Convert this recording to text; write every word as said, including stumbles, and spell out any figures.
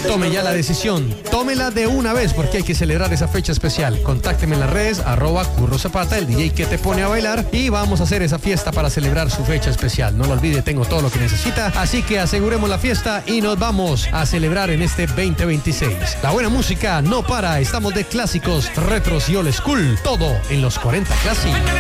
Tome ya la decisión, tómela de una vez porque hay que celebrar esa fecha especial. Contácteme en las redes, arroba Curro Zapata, el D J que te pone a bailar, y vamos a hacer esa fiesta para celebrar su fecha especial. No lo olvide, tengo todo lo que necesita, así que aseguremos la fiesta y nos vamos a celebrar en este veinte veintiséis. La buena música no para, estamos de clásicos, retros y old school, todo en los cuarenta Classic.